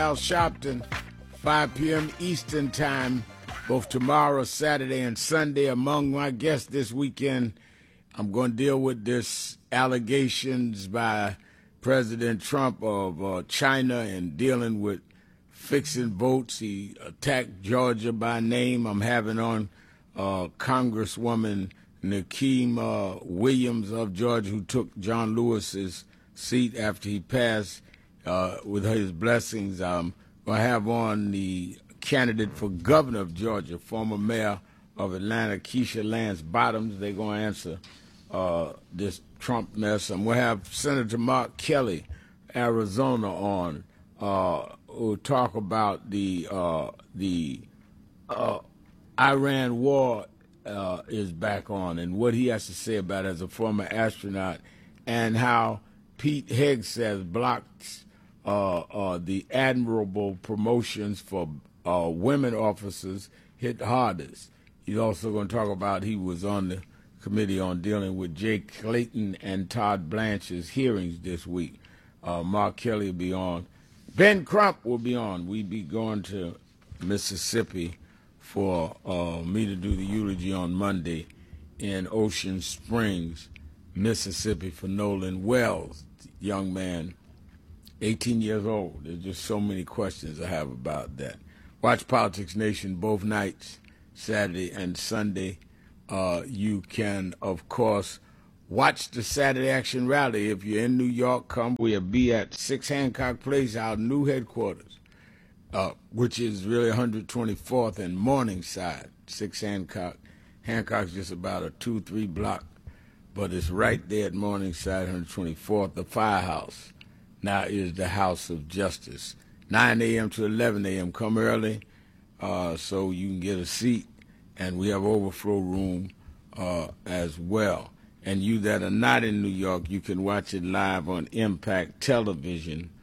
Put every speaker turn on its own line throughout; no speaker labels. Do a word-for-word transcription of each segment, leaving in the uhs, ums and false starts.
Al Sharpton, five p.m. Eastern Time, both tomorrow, Saturday, and Sunday. Among my guests this weekend, I'm going to deal with this allegations by President Trump of uh, China and dealing with fixing votes. He attacked Georgia by name. I'm having on uh, Congresswoman Nakeem uh, Williams of Georgia, who took John Lewis's seat after he passed uh, with his blessings. I'm going to have on the candidate for governor of Georgia, former mayor of Atlanta, Keisha Lance Bottoms. They're going to answer uh, this Trump mess. I'm going to have Senator Mark Kelly, Arizona, on uh, who talk about the uh, the uh, Iran war uh, is back on and what he has to say about it as a former astronaut, and how Pete Hegseth blocks uh, uh, the admirable promotions for uh, women officers hit hardest. He's also going to talk about he was on the committee on dealing with Jake Clayton and Todd Blanche's hearings this week. Uh, Mark Kelly will be on. Ben Crump will be on. We'll be going to Mississippi for uh, me to do the eulogy on Monday in Ocean Springs, Mississippi, for Nolan Wells, young man, eighteen years old. There's just so many questions I have about that. Watch Politics Nation both nights, Saturday and Sunday. Uh, you can, of course, watch the Saturday Action Rally. If you're in New York, come. We'll be at six Hancock Place, our new headquarters, uh, which is really one hundred twenty-fourth and Morningside. six Hancock. Hancock's just about a two, three block, but it's right there at Morningside, one hundred twenty-fourth. The firehouse now is the House of Justice. nine a.m. to eleven a.m. Come early uh, so you can get a seat, and we have overflow room uh, as well. And you that are not in New York, you can watch it live on Impact Television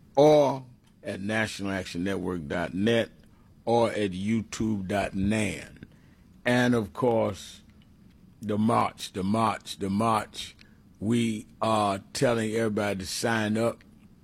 or at national action network dot net or at youtube dot nan. And, of course, the march, the march, the march. We are telling everybody to sign up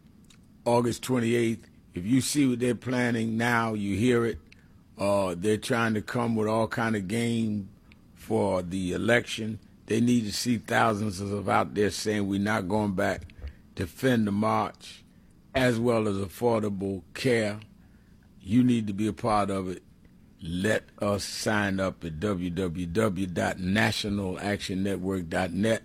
August twenty-eighth. If you see what they're planning now, you hear it. Uh, they're trying to come with all kind of game for the election. They need to see thousands of out there saying we're not going back. Defend the march, as well as affordable care. You need to be a part of it. Let us sign up at w w w dot national action network dot net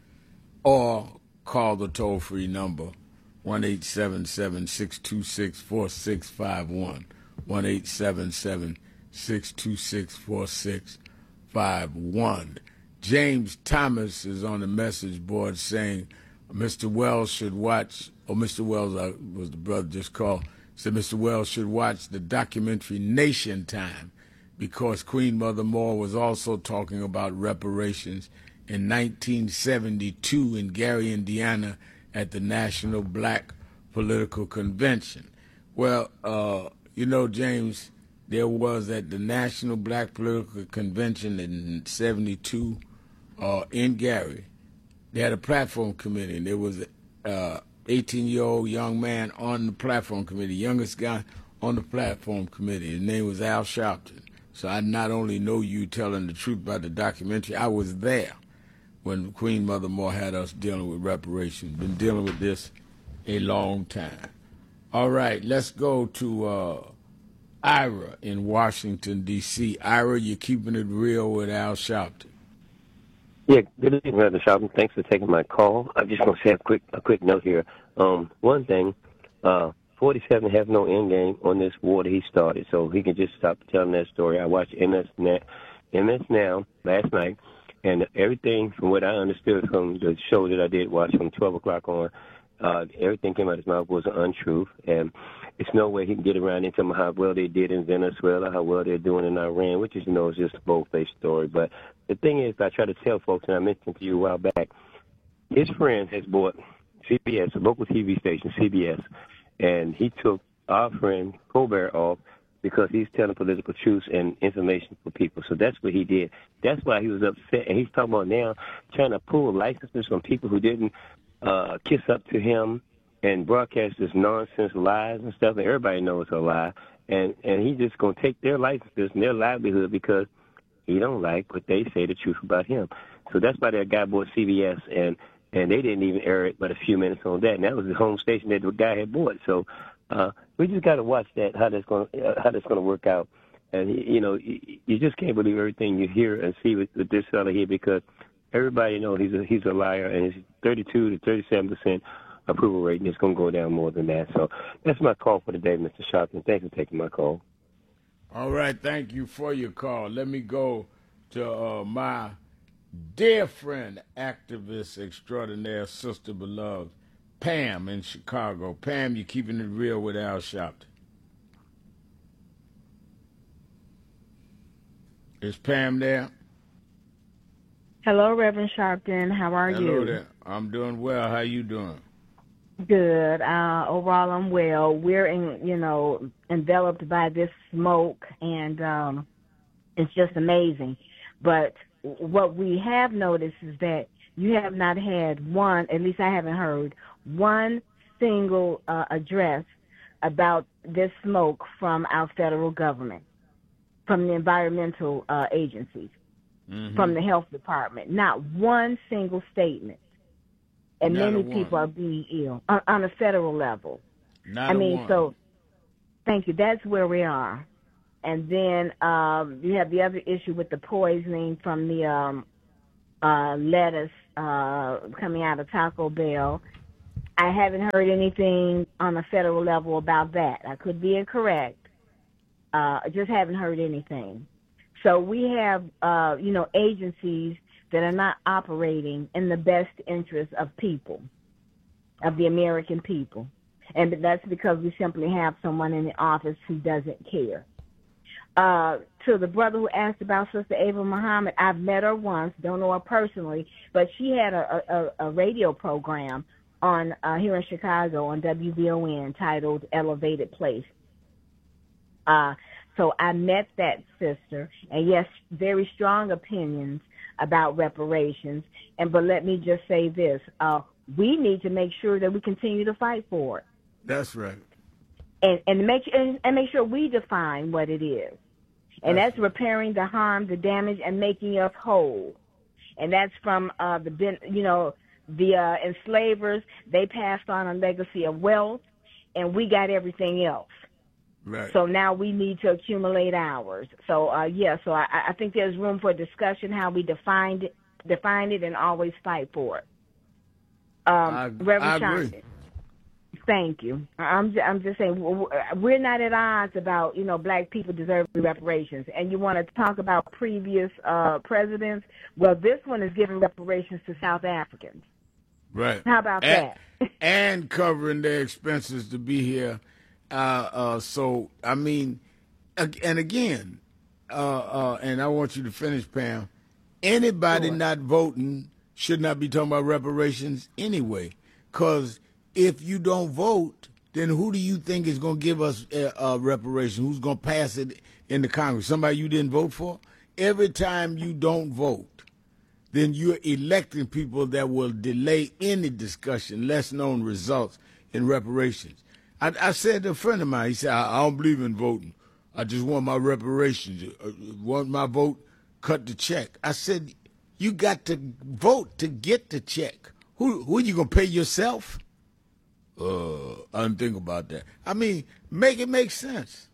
or call the toll-free number one eight seven seven, six two six, four six five one. one eight seven seven, six two six, four six five one. James Thomas is on the message board saying Mister Wells should watch, or Mister Wells uh, was the brother just called, said Mister Wells should watch the documentary Nation Time, because Queen Mother Moore was also talking about reparations in nineteen seventy-two in Gary, Indiana, at the National Black Political Convention. Well, uh, you know, James, there was at the National Black Political Convention in seventy-two uh, in Gary, they had a platform committee, and there was an eighteen-year-old young man on the platform committee, youngest guy on the platform committee. His name was Al Sharpton. So I not only know you telling the truth about the documentary, I was there when Queen Mother Moore had us dealing with reparations. Been dealing with this a long time. All right, let's go to uh, Ira in Washington, D C Ira, you're keeping it real with Al Sharpton.
Yeah, good evening, Mister Sharpton. Thanks for taking my call. I'm just going to say a quick a quick note here. Um, one thing, uh, forty-seven has no end game on this war that he started, so he can just stop telling that story. I watched M S Now, M S Now last night, and everything from what I understood from the show that I did watch from twelve o'clock on, uh, everything came out of his mouth was an untruth, and it's no way he can get around into how well they did in Venezuela, how well they're doing in Iran, which is, you know, is just a bold-faced story. But the thing is, I try to tell folks, and I mentioned to you a while back, his friend has bought C B S, a local T V station, C B S, and he took our friend Colbert off because he's telling political truths and information for people. So that's what he did. That's why he was upset. And he's talking about now trying to pull licenses from people who didn't uh, kiss up to him and broadcast this nonsense lies and stuff, and everybody knows it's a lie. And and he's just gonna take their licenses and their livelihood because he don't like what they say the truth about him. So that's why that guy bought C B S, and and they didn't even air it but a few minutes on that. And that was the home station that the guy had bought. So uh, we just got to watch that, how that's going uh, how that's going to work out. And you know, you, you just can't believe everything you hear and see with, with this fella here, because everybody knows he's a he's a liar, and it's thirty-two to thirty-seven percent approval rate, and it's going to go down more than that. So that's my call for today, Mister Sharpton. Thanks for taking my call.
All right, thank you for your call. Let me go to uh, my dear friend, activist extraordinaire, sister beloved, Pam in Chicago. Pam, you're keeping it real with Al Sharpton. Is Pam there?
Hello, Reverend Sharpton. How are
Hello
you?
Hello there. I'm doing well. How you doing?
Good. Uh, overall, I'm well. We're in, you know, enveloped by this smoke, and um, it's just amazing. But what we have noticed is that you have not had one, at least I haven't heard, one single uh, address about this smoke from our federal government, from the environmental uh, agencies, mm-hmm. from the health department. Not one single statement. And
Not
many people are being ill on, on a federal level.
Not
I mean,
one.
so thank you. That's where we are. And then um, you have the other issue with the poisoning from the um, uh, lettuce uh, coming out of Taco Bell. I haven't heard anything on a federal level about that. I could be incorrect. Uh, I just haven't heard anything. So we have, uh, you know, agencies that are not operating in the best interest of people, of the American people. And that's because we simply have someone in the office who doesn't care. Uh, to the brother who asked about Sister Ava Muhammad, I've met her once, don't know her personally, but she had a, a, a radio program on uh, here in Chicago on W V O N titled Elevated Place. Uh, so I met that sister, and yes, very strong opinions about reparations. And but let me just say this: uh, we need to make sure that we continue to fight for it.
That's right.
And and make and, and make sure we define what it is. And that's, that's repairing the harm, the damage, and making us whole. And that's from uh, the you know the uh, enslavers. They passed on a legacy of wealth, and we got everything else.
Right.
So now we need to accumulate ours. So uh, yeah, so I, I think there's room for discussion how we defined it, define it, and always fight for it. Um,
I,
Reverend
I agree.
Johnson, thank you. I'm I'm just saying we're not at odds about, you know, black people deserving reparations. And you want to talk about previous uh, presidents? Well, this one is giving reparations to South Africans.
Right.
How about
and,
that?
And covering their expenses to be here. Uh, uh, so, I mean, and again, uh, uh, and I want you to finish, Pam, anybody
Sure.
not voting should not be talking about reparations anyway, because if you don't vote, then who do you think is going to give us uh, uh, reparations? Who's going to pass it in the Congress? Somebody you didn't vote for? Every time you don't vote, then you're electing people that will delay any discussion, less known results in reparations. I, I said to a friend of mine, he said, I, I don't believe in voting. I just want my reparations. I want my vote cut the check. I said, you got to vote to get the check. Who, who are you going to pay yourself? Uh, I didn't think about that. I mean, make it make sense.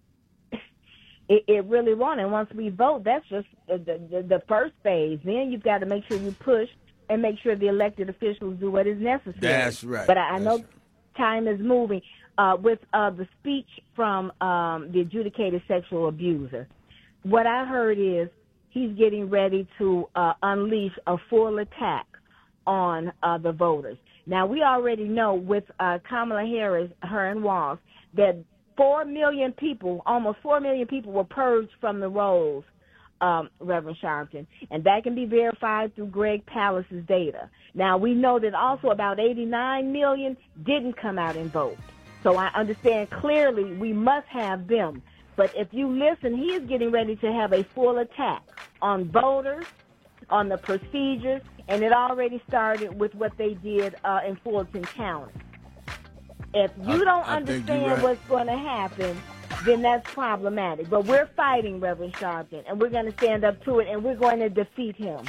It, it really won't. And once we vote, that's just the, the, the first phase. Then you've got to make sure you push and make sure the elected officials do what is necessary.
That's right.
But I, I know
right.
time is moving. Uh, with uh, the speech from um, the adjudicated sexual abuser, what I heard is he's getting ready to uh, unleash a full attack on uh, the voters. Now, we already know with uh, Kamala Harris, her and Walz, that four million people, almost four million people were purged from the rolls, um, Reverend Sharpton, and that can be verified through Greg Pallas's data. Now, we know that also about eighty-nine million didn't come out and vote. So I understand clearly we must have them. But if you listen, he is getting ready to have a full attack on voters, on the procedures, and it already started with what they did uh, in Fulton County. If you
I,
don't
I
understand
right.
what's going to happen, then that's problematic. But we're fighting Reverend Sharpton, and we're going to stand up to it, and we're going to defeat him.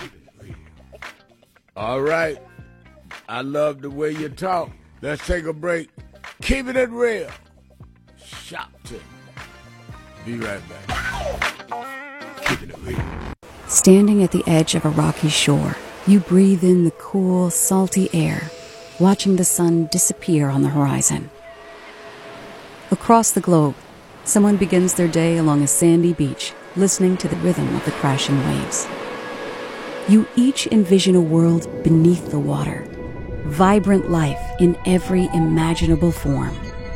All right. I love the way you talk. Let's take a break. Keeping it real. Sharpton. Be right back. Keeping it real.
Standing at the edge of a rocky shore, you breathe in the cool, salty air, watching the sun disappear on the horizon. Across the globe, someone begins their day along a sandy beach, listening to the rhythm of the crashing waves. You each envision a world beneath the water, vibrant life in every imaginable form.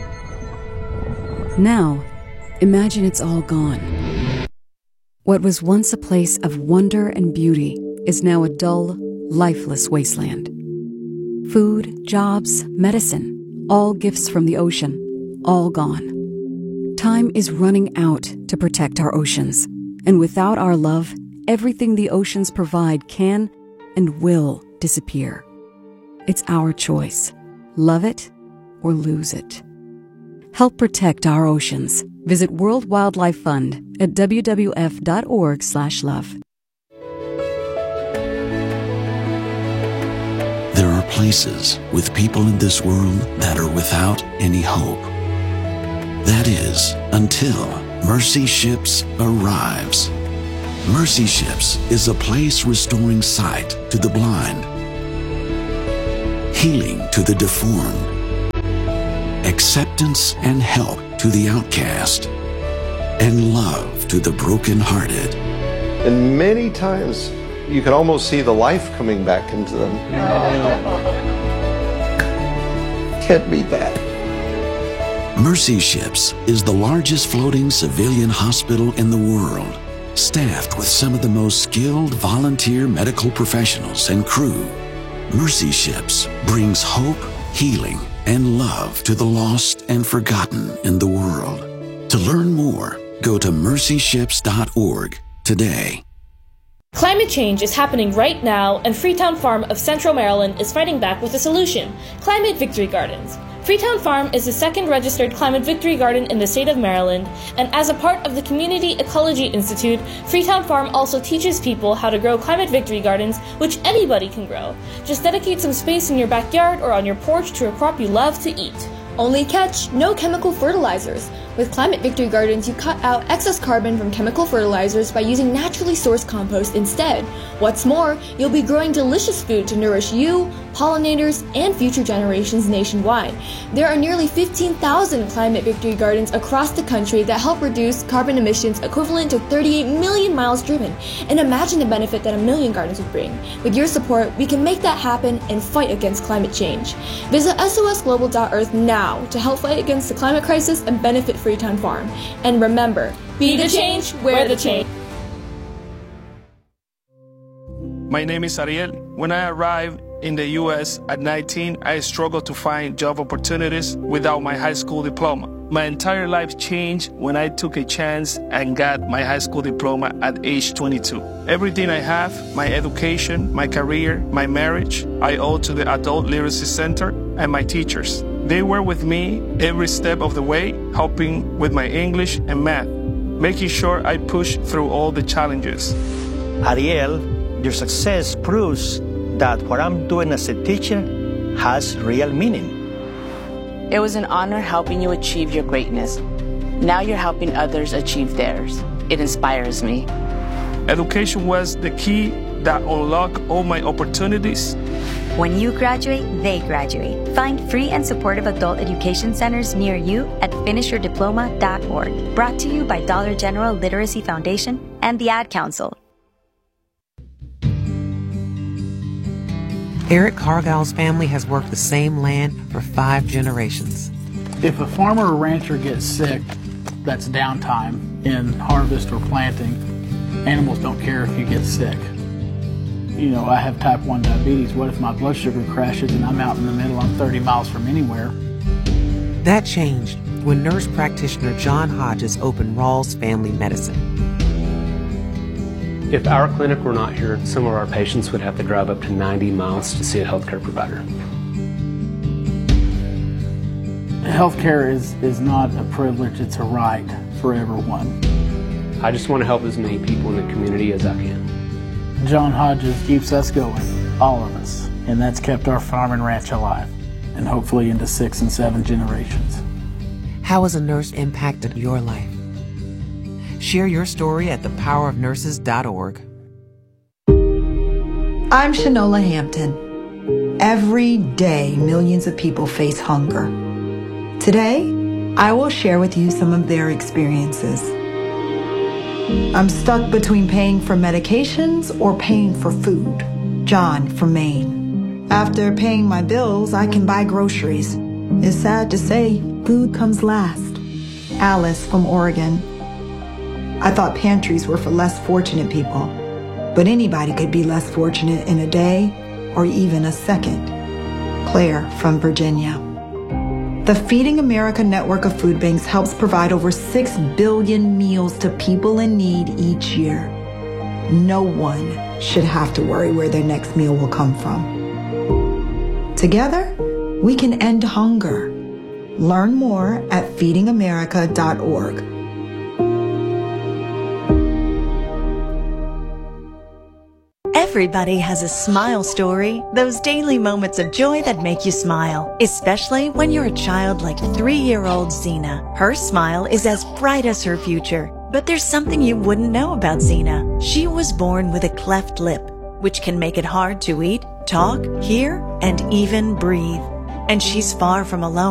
Now, imagine it's all gone. What was once a place of wonder and beauty is now a dull, lifeless wasteland. Food, jobs, medicine, all gifts from the ocean, all gone. Time is running out to protect our oceans, and without our love, everything the oceans provide can and will disappear. It's our choice. Love it or lose it. Help protect our oceans. Visit World Wildlife Fund at w w f dot org slash love.
There are places with people in this world that are without any hope. That is, until Mercy Ships arrives. Mercy Ships is a place restoring sight to the blind, healing to the deformed, acceptance and help to the outcast, and love to the brokenhearted.
And many times you can almost see the life coming back into them. Can't beat that.
Mercy Ships is the largest floating civilian hospital in the world, staffed with some of the most skilled volunteer medical professionals and crew. Mercy Ships brings hope, healing, and love to the lost and forgotten in the world. To learn more, go to mercy ships dot org today.
Climate change is happening right now, and Freetown Farm of Central Maryland is fighting back with a solution: Climate Victory Gardens. Freetown Farm is the second registered Climate Victory Garden in the state of Maryland, and as a part of the Community Ecology Institute, Freetown Farm also teaches people how to grow Climate Victory Gardens, which anybody can grow. Just dedicate some space in your backyard or on your porch to a crop you love to eat.
Only catch, no chemical fertilizers. With Climate Victory Gardens, you cut out excess carbon from chemical fertilizers by using naturally sourced compost instead. What's more, you'll be growing delicious food to nourish you, pollinators, and future generations nationwide. There are nearly fifteen thousand Climate Victory Gardens across the country that help reduce carbon emissions equivalent to thirty-eight million miles driven. And imagine the benefit that a million gardens would bring. With your support, we can make that happen and fight against climate change. Visit S O S global dot earth now to help fight against the climate crisis and benefit Freetown Farm. And remember,
be the change, wear the change.
My name is Ariel. When I arrived in the U S at nineteen, I struggled to find job opportunities without my high school diploma. My entire life changed when I took a chance and got my high school diploma at age twenty-two. Everything I have, my education, my career, my marriage, I owe to the Adult Literacy Center and my teachers. They were with me every step of the way, helping with my English and math, making sure I pushed through all the challenges.
Ariel, your success proves that what I'm doing as a teacher has real meaning.
It was an honor helping you achieve your greatness. Now you're helping others achieve theirs. It inspires me.
Education was the key that unlocked all my opportunities.
When you graduate, they graduate. Find free and supportive adult education centers near you at finish your diploma dot org. Brought to you by Dollar General Literacy Foundation and the Ad Council.
Eric Cargile's family has worked the same land for five generations.
If a farmer or rancher gets sick, that's downtime in harvest or planting. Animals don't care if you get sick. You know, I have type one diabetes. What if my blood sugar crashes and I'm out in the middle, I'm thirty miles from anywhere?
That changed when nurse practitioner John Hodges opened Rawls Family Medicine.
If our clinic were not here, some of our patients would have to drive up to ninety miles to see a healthcare provider.
Healthcare is, is not a privilege, it's a right for everyone.
I just want to help as many people in the community as I can.
John Hodges keeps us going, all of us, and that's kept our farm and ranch alive, and hopefully into six and seven generations.
How has a nurse impacted your life? Share your story at the power of nurses dot org.
I'm Shanola Hampton. Every day, millions of people face hunger. Today, I will share with you some of their experiences. I'm stuck between paying for medications or paying for food. John from Maine. After paying my bills, I can buy groceries. It's sad to say, food comes last. Alice from Oregon. I thought pantries were for less fortunate people, but anybody could be less fortunate in a day or even a second. Claire from Virginia. The Feeding America network of food banks helps provide over six billion meals to people in need each year. No one should have to worry where their next meal will come from. Together, we can end hunger. Learn more at feeding america dot org.
Everybody has a smile story, those daily moments of joy that make you smile, especially when you're a child like three-year-old Zena. Her smile is as bright as her future, but there's something you wouldn't know about Zena. She was born with a cleft lip, which can make it hard to eat, talk, hear, and even breathe. And she's far from alone.